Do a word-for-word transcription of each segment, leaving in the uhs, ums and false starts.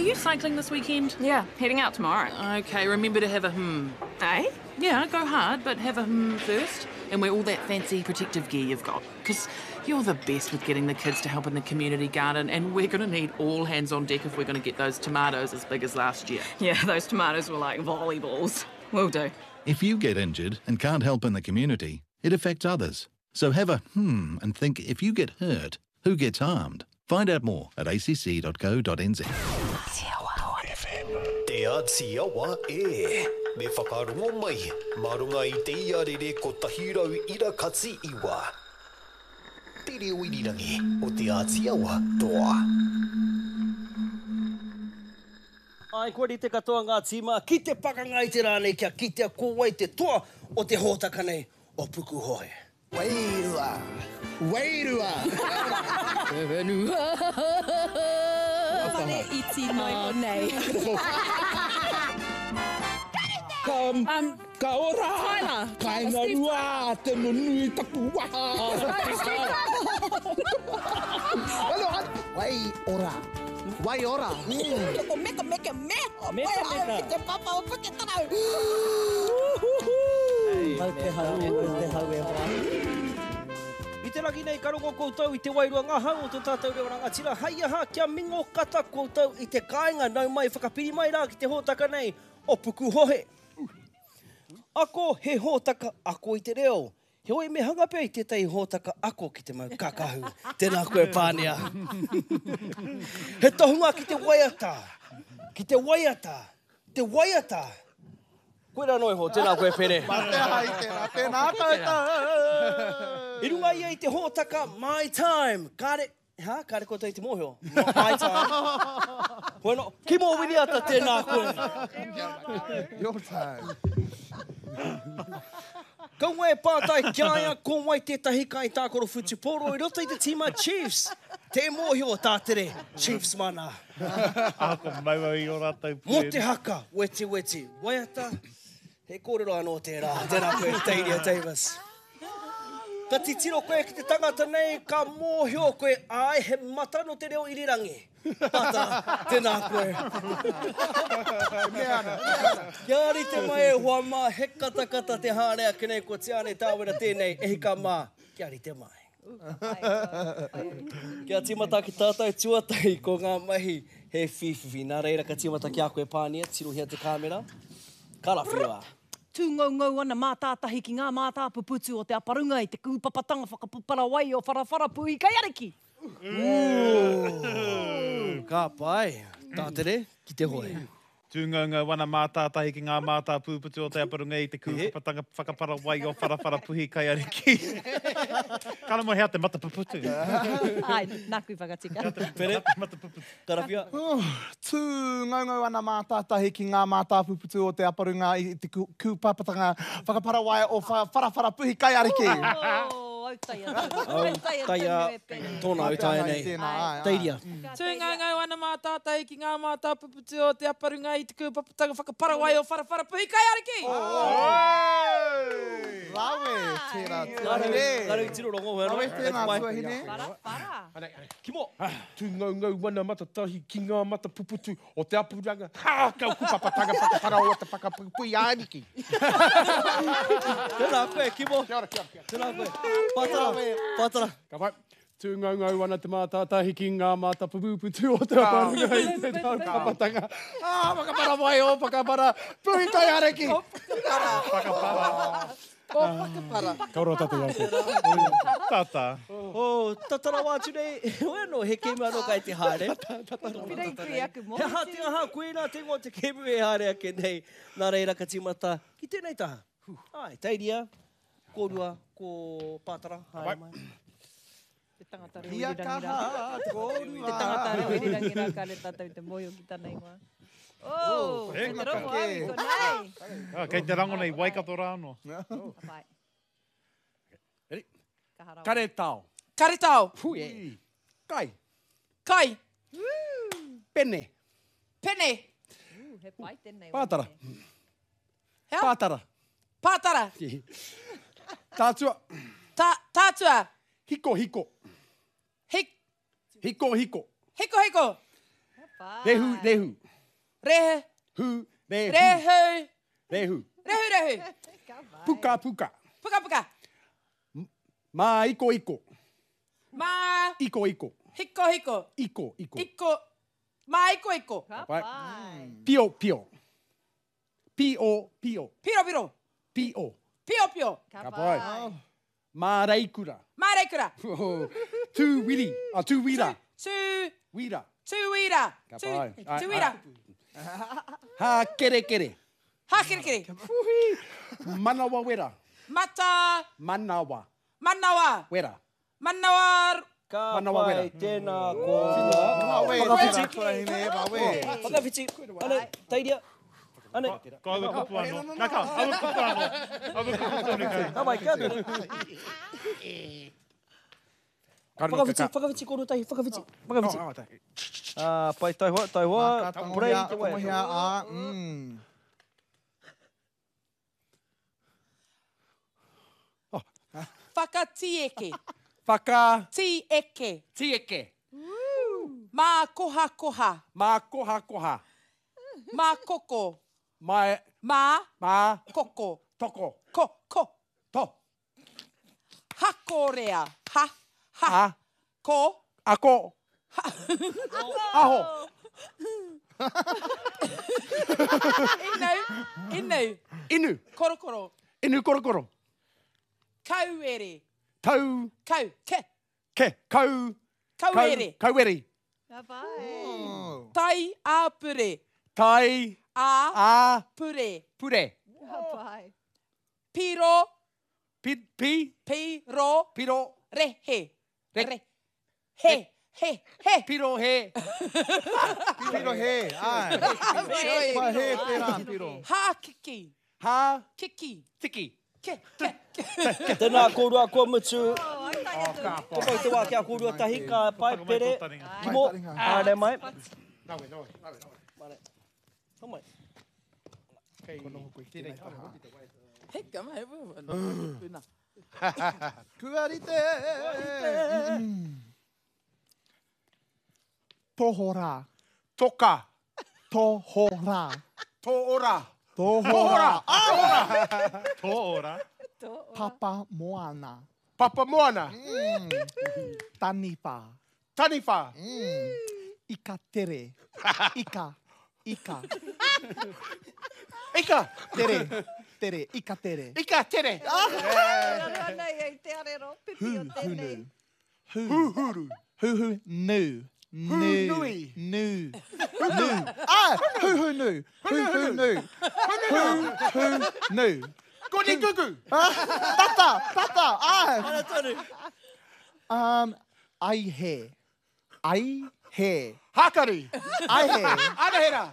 you cycling this weekend? Yeah, heading out tomorrow. Okay, remember to have a hmm. Eh? Yeah, go hard, but have a hmm first. And wear all that fancy protective gear you've got. Because you're the best with getting the kids to help in the community garden, and we're going to need all hands on deck if we're going to get those tomatoes as big as last year. Yeah, those tomatoes were like volleyballs. Will do. If you get injured and can't help in the community, it affects others. So have a hmm and think, if you get hurt, who gets harmed? Find out more at a c c dot co dot n z. Te Atiawa e. Me whakarongo mai. Marunga I te iarere ko tahirau ira katsi iwa. Te reo irirangi o te Atiawa toa. Ai, kore te katoa ngā tīma, ki te pakanga I te rānei kia kitea kōwai te toa o te hōtaka nei o Puku Hohe. Wairua! Wairua! Wairua! Whare iti no nei. Ka, um, ka ora! Tyler! Kainga rua! Te nunui tapu waha! Wai ora! Wai ora! Ko meka meka me. Meka meka. Te papa o puke tarau. Hau te hau, hau te hau e hoa. I te raki nei karongo koutou I te wairua ngā hau o tō tātou reo rangatira. Hai aha kia mingo kata koutou I te kāinga nau mai whakapiri mai rā ki te hōtaka nei o Puku Hohe. Ako he hōtaka ako I te reo. He oi me hanga pia I tētai hōtaka ako ki te mau kakahu. Tēnā koe pānea. He tohunga ki te waiata. Ki te waiata. Te waiata. Koe rā noi ho, tēnā koe pere. Mate hai tēnā, tēnā koutou! I runga ia I te hōtaka, my time. Kāre, ha? Kāre koutou I te mōhio. My time. Bueno, ki mō wini ata tēnā koe. Your time. Kaunga e pātai kiaia ko mai tētahi kai tākoro Futuporo I roto I te tīma Chiefs. Te mōhio tātere, Chiefs mana. Ako maua I o rātou pū. Mo te haka, weti weti. Waiata, he kōrero anō tērā. Tēnā koe, Tairia Davis. Ka titiro koe ki te tangata nei, ka mōhio koe, ai, he mata no te reo irirangi. Pata, tēnā koe. Kia ari te mai e hoa mā, he kata kata te hārea ki nei, ko te ane tāwera tēnei, e hika mā, kia ari te mai. Kia tīmata ki tātou tuatai ko ngā mahi he whiwhiwi. Nā reira ka tīmata ki a koe pānia, tirohia te kāmera. Karawhiua. Tū ngau ngau ana mātātahi ki ngā mātā puputu o te aparunga I te kūpapatanga whakapupara wai o wharawhara pui kai ariki. Ka pai. Tātere, ki te hoe. Tūngaunga wana mātātahi ki ngā mātā pūputu o te aparunga I te kūpapatanga whakapara wai o wharawhara puhi kai ariki. Kāna mo hea te mata puputu. Ai, nāku whakatika. Pere, Karawhia. Tū ngaungau ana mātātahi ki ngā mātā puputu o te aparunga I te kūpapatanga whakaparawai o wharawhara puhi kai ariki. Oh, autaia. Autaia. Tōna autaia nei. Teiria. Tūngangau ana mātātai ki ngā mātā puputu o te aparunga I te kūpapatanga whakaparawai o wharawhara puhi kai ariki. Lawe, tērā tuahine. Karu I tiro rongo hera. Lawe, tēnā tuahine. Para, para. Kimo. Tu ngau ngau wana matatahi ki ngā mata puputu o te apuranga. Ha! Kau kupapatanga whakapara o te whakapui āniki. Tēnā koe, Kimo. Kia ora, kia ora, kia ora. Tēnā koe. Pātara, pātara. Ka pai. Tu ngau ngau wana te mātātahi ki ngā mata puputu o te aparunga I te kūpapatanga. Ah, whakapara vai o whakapara puhi kai ariki. Whakapara. O whakapara. Ka ora tatu ake. Tata. Oh, tatara wātu nei. Oe no, he kemu anō kai te haere. Pirei kui aku mo. He ha te aha koe te ngō te kemu e haere ake nei. Nā reira ka tīmata. Ki tēnei taha. Ai, teiria. Kōrua, ko pātara. Haere mai. Te tangata reo Ia irirangi kaha, rā. kōrua. Te tangata reo irirangi rā ka le tātou I te moio ki tāna ingoa. Oh, Eh, te rongo ke. awi ko nei. Ah, kei te rango nei waikato rāno. Pai. Ready? Ka harawa. Kare tau. Kare tau. Pui. Kai. Kai. Pene. Pene. Uh, he pai tēnei. Pātara. Hea? Pātara. Pātara. Tātua. Tā, tātua. Hiko, hiko. Hik, Hiko, hiko. hiko hiko. Rehu, rehu. Rehu. Hu, rehu. Rehu. Rehu. Rehu, rehu. Puka, puka. Puka, puka. Ma iko, iko. Ma. Iko, iko. Hiko, hiko. Iko, iko. Iko. Ma, iko, iko. Right. Pio, pio. Pio, pio. Piro, piro. Pio. Pio, pio. Right. Ma reikura. Ma reikura. Tu wiri. Ah, tu wira. Tu. Wira. Tu wira. Tu. Tu wira. Ha kere kere. Ha kere kere. Manawa wera. Mata. Manawa. Manawa. Wera. Manawa. Ka Manawa wera. pai tēnā kōrua. Whakawhiti. Whakawhiti. Ane, tairia. Ane. Ko awe kupu anō. Nā ka, awe kupu anō. Awe kupu tōne kai. Ka mai, ka tere. Whakawhiti, whakawhiti kōrua tahi, whakawhiti. Whakawhiti. Ah, pai tai hoa, tai hoa. Purei te wai. Whakatieke. Whaka. Tieke. Tieke. Mā koha koha. Mā koha koha. Mā koko. Mā. Mā. Mā. Koko. Toko. Ko. Ko. To. Hakorea. Ha. Ha. Ha. Ko. Ako. Aho. Inu. Inu. Inu. Korokoro. Inu korokoro. Kauere. Tau. Kau. Ke. Ke. Kau. Kauere. Kauere. Tai apure. Tai. A. A. Pure. Pure. Piro. Pi. Pi. Piro. Piro. Rehe. Re. Re. He. He. He. Piro he. Piro he. Ai. Pa he tērā piro. Ha kiki. Ha. Kiki. Tiki. Ke. Ke. Tēnā kōrua kua mutu. Te pai te wā kia kōrua tahi, ka pai pere. Kimo. Āre mai. Nawe, nawe, nawe, nawe. Tamai. He kama he wā. Kuarite. Tohora. Toka. Tohora. Toora. Tohora. Tō ora. Papa Moana. Papa Moana. Tanipa. Taniwha. Ika tere. Ika. Ika. Ika. Tere. Tere. Ika tere. Ika tere. Hu hunu. Hu huru. Hu hu nu. Hu nui. Nu. Nu. Ah! Hu hu nu. Hu hu nu. Hu hu nu. Koni kuku. Tata. Tata. Ah! Um, ai he. Ai he. Hakari. Ai he. Anahera.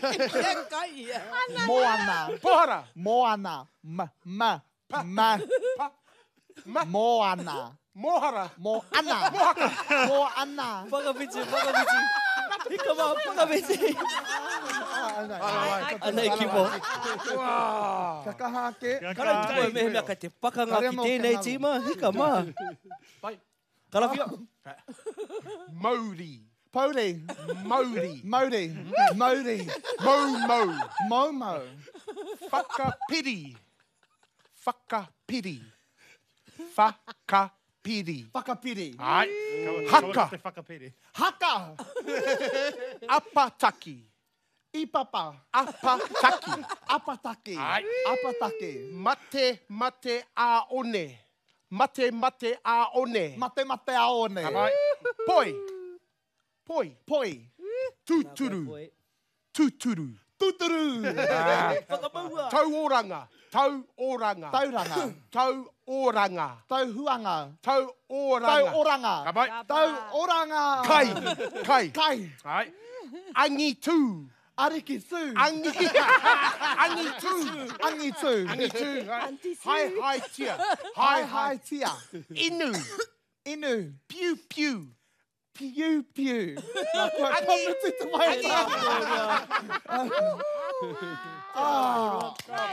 Moana. Pohara. Moana. Ma. Ma. Ma. Ma. Moana. Mohara. Moana. Mohaka. Moana. Whakawhiti, whakawhiti. Hika wā, whakawhiti. Anei ki mo. Kakahake. Karai tua e mehe mea kai te pakanga ki tēnei tīma. Hika mā. Kalawhia. Mauri. Pauri. Mauri. Mauri. Mauri. Mau mau. Momo. Whakapiri. Whakapiri. Whakapiri. Whakapiri. Ai. Haka. Haka. Te whakapere. Haka. Apataki. Ipapa. Apataki. Apataki. Ai. Apataki. Mate mate a one. Mate mate a one. Mate mate aone. Ai. Poi. Poi. Poi. Tuturu. Tuturu. Tuturu. Whakapaua. Tau oranga. Tau oranga. Tauranga. Tau oranga. Tauhuanga. Tau Tau oranga. oranga. Kapai. Tau oranga. Kai. Kai. Kai. Ai. Angi tu. Ariki su. Angi. Angi tu. Angi tu. Angi tu. Hai hai tia. Hai Hai hai tia. Inu. Inu. Pew pew. Piu piu. Angi. Angi. Ah.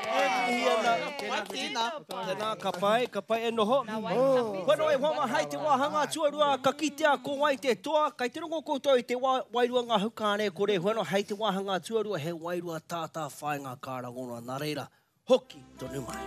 Tēnā, ka pai, ka pai e noho. Whanau e wama hai te wāhanga tuarua ka kitea ko wai te toa. Kai te rongo koutou i te wā, wairua ngā hukāne kore. Whanau hai te wāhanga tuarua he wairua tātā whainga kārangonua. Nā reira, hoki tonu mai.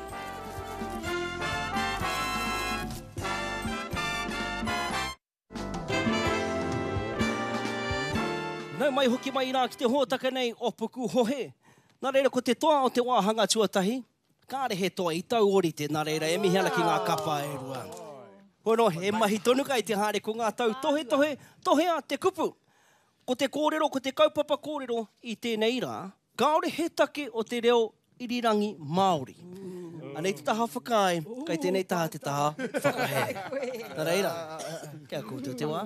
Nau mai hoki mai rā ki te hōtaka nei o puku hohe. Nā reira, ko te toa o te wāhanga tuatahi, kāre he toa i tau ori te nā reira, e mihi ana ki ngā kapa e rua. Hono, he mahi tonu kai te haere ko ngā tau tohe tohe, tohe a te kupu. Ko te kōrero, ko te kaupapa kōrero i tēnei rā, kaore he take o te reo irirangi Māori. Anei te taha whakai, kai tēnei taha te taha whakahe. Nā reira, kia koutou te wā.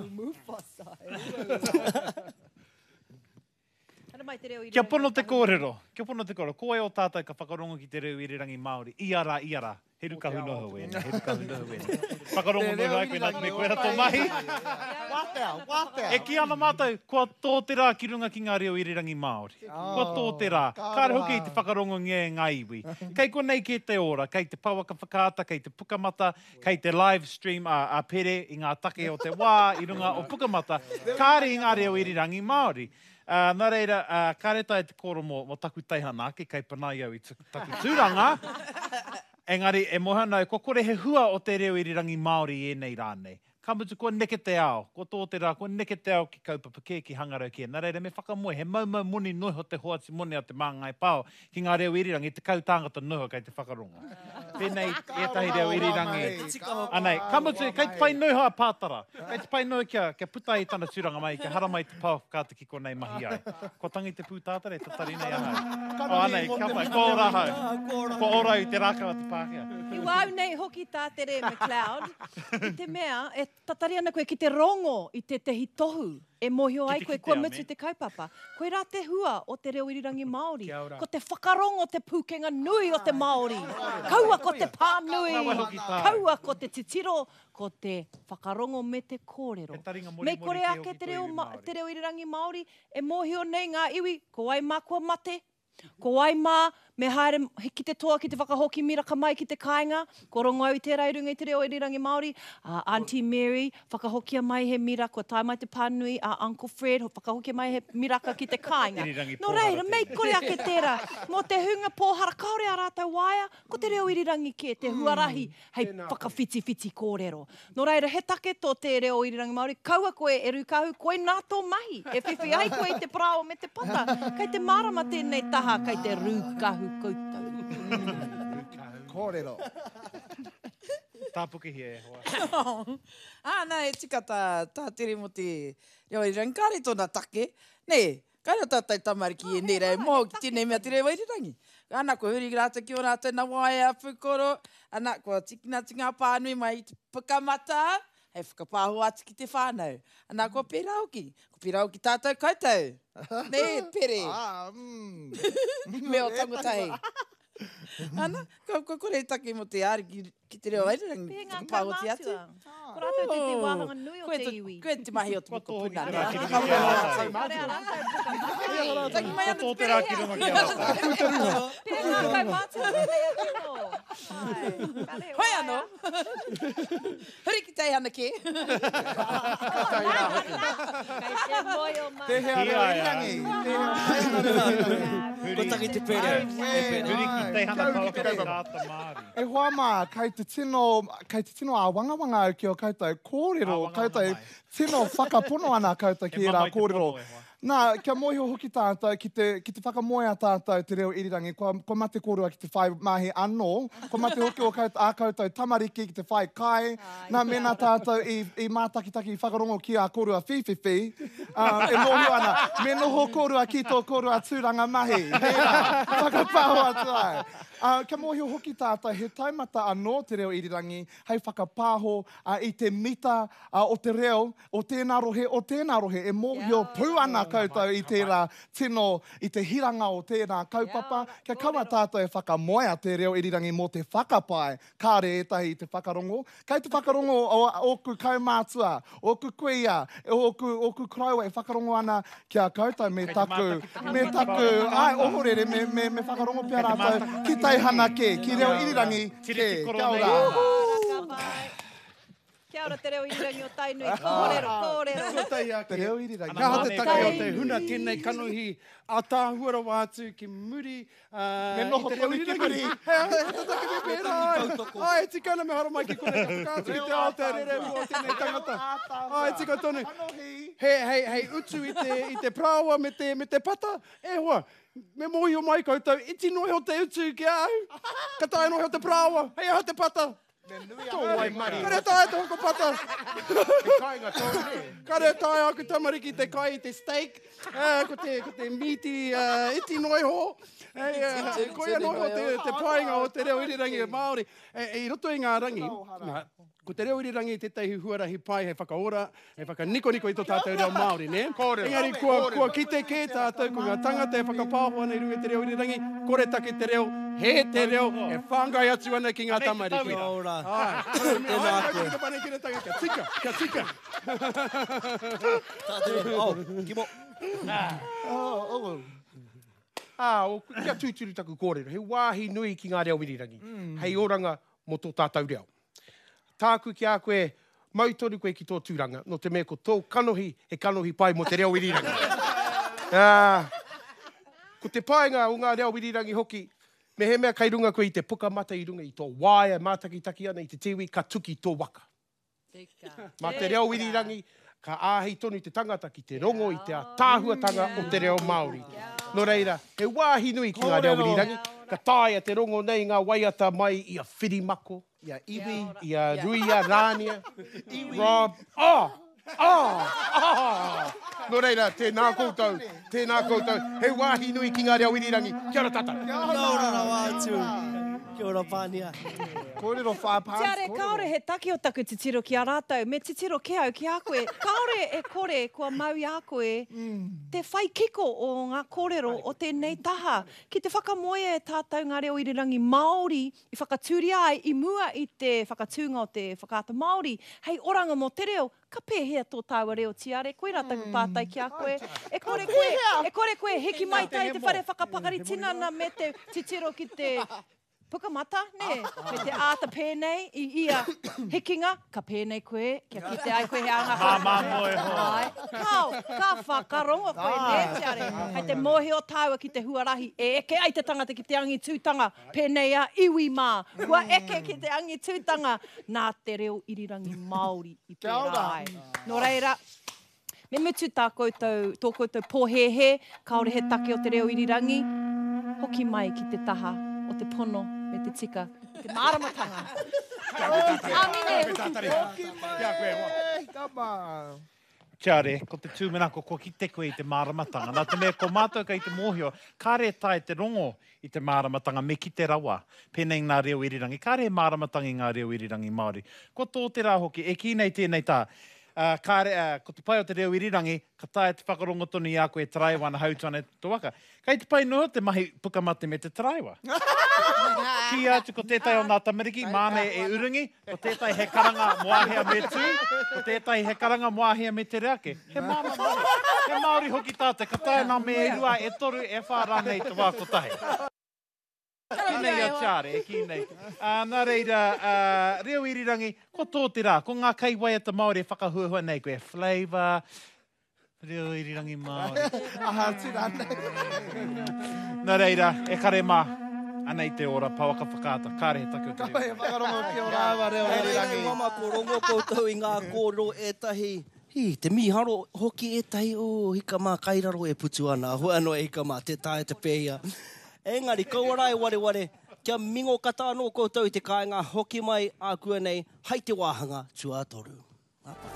Kia pono te kōrero, kia pono te kōrero. Ko e o tātou ka whakarongo ki te reo irirangi Māori. Iara, iara. He ruka hunoho wēne, he ruka hunoho wēne. Whakarongo noho ai koe nā me koe rato mahi. Wātea, wātea. E ki ana mātou, kua tō te rā ki runga ki ngā reo irirangi Māori. Kua tō te rā. Kāre hoki i te whakarongo ngē ngā iwi. Kei ko nei ke te ora, kei te pauaka whakaata, kei te pukamata, kei te live stream a, a pere i ngā take o te wā i runga o pukamata. Kāre i ngā reo irirangi Māori. Uh, nā reira, uh, kāretai te koro mo, mo taku teihana, ki kei panai au i taku tūranga. Engari, e moha nau, ko kore he hua o te reo irirangi Māori e nei rānei. Ka mutu, ko neke te ao, ko tō te rā, ko neke te ao ki kaupapa kē, ki hangarau kē. Nā reira, me whakamoe, he maumau moni noho te hoati moni a te māngai pāo, ki ngā reo irirangi, te kautangata noho kei te whakaronga. Pēnei, e tahi reo irirangi. Anei, ka mutu, kei te pai noho a pātara. Kei te pai noho kia, kia puta i tana tūranga mai, kia hara mai te pāo whakaata ki konei mahi ai. Ko tangi te pūtātare, te tari nei ahau. O anei, ka pai, ko ora hau. Ko ora i te rākawa te Pākehā. I wau nei hoki tā te re McLeod. I te mea, e tatari ana koe ki te rongo i te tehi tohu. E mohio ai koe kua mitu te kaupapa. Koe rā te hua o te reo irirangi Māori. Ko te whakarongo te pūkenga nui o te Māori. Kaua ko te pā nui. Kaua ko te titiro. Ko te whakarongo me te kōrero. Mei kore ake te reo, te reo irirangi Māori. E mohio nei ngā iwi. Ko ai mākua mate. Ko ai mā, me haere ki te toa ki te whakahoki miraka mai ki te kāinga. Ko rongo au i te rairunga i te reo irirangi Māori. Uh, Auntie Mary, whakahokia mai he miraka. Ko tai mai te pānui, a uh, Uncle Fred, whakahokia mai he miraka ki te kāinga. No reira, mei kore ake tērā. Mō te hunga pōhara, kaore a rātou waia, ko te reo irirangi ke, te huarahi, hei whakawhiti-whiti kōrero. No reira, he take tō te reo irirangi Māori, kaua koe e rukahu, koe nā tō mahi. E whiwhi ai koe i te prao me te pata. Kei te marama tēnei taha, kei te rukahu koutou. Kōrero. Tāpuki hi e hoa. Āna e tika tā, tā tere mo te reo irirangi. Kāre tōna take. Nei, kāre tātai tamariki e nei rei mō ki tēnei mea te reo irirangi. Ana ko huri rāta ki o rāta na waia pukoro. Ana ko tikina tinga pānui mai te pukamata. Hei whakapāho atu ki te whānau. Ana ko pērā hoki. Ko pērā hoki tātou koutou. Nei, pere. Ah, mm. Me o tangotahi. Ana, ko, ko kore take mo te ari ki, ki te reo irirangi. Pēnga kaumātua. atu. Ko rātou te te wāhanga nui o te iwi. Koe te mahi o te muka puna. Taki mai ana te pere hea. Pēnga kaumātua. Pēnei atino. Hoi anō. Huri ki tei ana ke. Kai te moio mai. Te hea reo irirangi. Ko tangi te pere. Huri ki tei hana pauka te tāta Māori. E hoa mā, kai te tino, kai te tino a wangawanga au ki o koutou kōrero, koutou tino whakapono ana koutou ki e rā kōrero. Nā, kia mohi hoki tātou, ki te, ki te whakamoe a tātou te reo irirangi, ko, ko mate kōrua ki te whai mahi anō, ko mate hoki o koutou, a koutou tamariki ki te whai kai, nā mena tātou i, i mātakitaki i whakarongo ki a kōrua whiwhiwhi, uh, e mohi ana, me noho kōrua ki tō kōrua tūranga mahi, hei rā, whakapāho atu ai. Uh, kia mōhio hoki tātai, he taimata anō te reo irirangi, hei whakapāho uh, i te mita uh, o te reo, o tēnā rohe, o tēnā rohe, e mōhio pū ana koutou i tērā tino, i te hiranga o tēnā kaupapa, kia kaua tātou e whakamoea te reo irirangi mō te whakapai, kāre etahi i te whakarongo. Kei te whakarongo o, o ku kaumātua, o ku kuia, o ku, o ku kraua e whakarongo ana kia koutou me taku, me taku, ai, ohorere, me, me, me whakarongo pia rātou, ki tai hana ke, ki reo irirangi ke, kia ora. Kia ora te reo irirangi o Tainui, kōrero, kōrero. Te reo irirangi. Ka hata take o te huna tēnei kanohi a tāhuara wātu ki muri. Uh, Me noho te reo ki irirangi. muri. He, hata take me pēra. Ai, tikana me hara mai ki kore ka whakātu i te ao te rere o tēnei tangata. Ai, tika tonu. Hei, hei, hei, utu i te, i te prawa me te, me te pata. E hoa, me mohi o mai koutou, iti noe o te utu ki au. Ka tae noe o te prawa, hei aha te pata. Tō mari. Kare tae te hoko pata. Te kāinga tōne. Kare tae aku tamariki te kai i te steak. Uh, ko te, ko te miti uh, iti noe ho. Hei, uh, koia noe o te, te painga o te reo irirangi Māori. E, e roto i ngā rangi. Ngā, ko te reo irirangi te tehi huarahi pai, hei whakaora, hei whakaniko niko i tō tātou reo Māori, ne? Kore. Engari, kua, kua kite ke tātou, ko ngā tangata e whakapāhua nei runga te reo irirangi, kore take te reo, he te reo, e whangai atu ana ki ngā tamariki. Kia ora. Tēnā koe. Kia tika, kia tika. Oh, kimo. Oh, oh. Ah, o kia tūturu taku kōrero. He wāhi nui ki ngā reo irirangi. Mm. Hei oranga mo tō tātou reo. Tāku ki a koe, mautoru koe ki tō tūranga, no te mea ko tō kanohi, he kanohi pai mo te reo irirangi. Ah, ko te paenga o ngā reo irirangi hoki, me he mea kai runga koe i te puka mata i runga i tō waia mātakitaki ana i te tiwi, ka tuki tō waka. Ma te reo irirangi, ka āhei tonu i te tangata ki te rongo i te tāhuatanga o te reo Māori. No reira, he wāhi nui ki ngā reo irirangi, ka tāia te rongo nei ngā waiata mai i a whirimako, i a iwi, i a ruia, rānia, Rob, oh, oh, oh. No reira, tēnā koutou, tēnā koutou, he wāhi nui ki ngā reo irirangi. Kia ora tata. Kia ora na wātu. Kia ora pānia. Kōrero whāpāns. Tiare, kaore he take o taku titiro ki a rātou, me titiro ke au ki a koe. Kaore e kore kua mau i a koe, te whai kiko o ngā kōrero o tēnei taha. Ki te whakamoe e tātou ngā reo irirangi Māori, i whakatūria ai, i mua i te whakatūnga o te whakaata Māori. Hei oranga mo te reo, ka pēhea tō tāua reo tiare, koe rā taku pātai ki a koe. E kore koe, e kore koe, hiki mai tai te whare whakapakari tinana me te titiro ki te pukamata, ne? Me te āta pēnei i ia hikinga, ka pēnei koe, kia kite ai koe he anga. Mama moe ho. Kau, ka whakarongo koe, ne, tiare. Hei te mohe o tāua ki te huarahi, e eke ai te tangata ki te angi tūtanga, pēnei a iwi mā. Kua eke ki te angi tūtanga, nā te reo irirangi Māori i pērā ai. No reira, me mutu tā koutou, tō koutou pōhehe, kaore he take o te reo irirangi, hoki mai ki te taha o te pono me te tika, te māramatanga. Kia re, ko te tūmenako, ko ki te koe i te māramatanga. Nā te mea, ko mātou ka i te mōhio, kāre tae te rongo i te māramatanga me ki te rawa, pēnei ngā reo irirangi. Kāre māramatanga i ngā reo irirangi Māori. Ko tō te rā hoki, e ki nei tēnei tā. Uh, kāre, uh, ko te pai o te reo irirangi, ka tae te whakarongo tonu i a koe traiwa na hautana tō waka. Kei te pai noa te mahi pukamate me te traiwa. Ki atu ko tētai o ngā tamariki, māne e urungi, ko tētai he karanga moahea me tū, ko tētai he karanga moahea me te reake. He māma Māori, he Māori hoki tāte, ka tae nā me e rua, e toru, e whāra nei te wākotahe. Ki nei a tiare, e ki nei. Uh, nā reira, uh, reo irirangi, ko tō te rā, ko ngā kai waiata Māori e whakahuahua nei koe, flavour, reo irirangi Māori. Aha, tira nei. Nā reira, e kare mā, anei te ora, pawaka whakaata, kāre he take o te reo. Kapai, whakarongo ki o rāwa reo irirangi. Mama ko rongo koutou i ngā kōro etahi. Hi, te miharo hoki etahi, o hika mā kairaro e putu ana, hua no e hika mā, te tae te pēhia. Engari, kaua e ware ware, kia mingo kata anō koutou i te kāinga hoki mai a kua nei, hai te wāhanga, tua toru.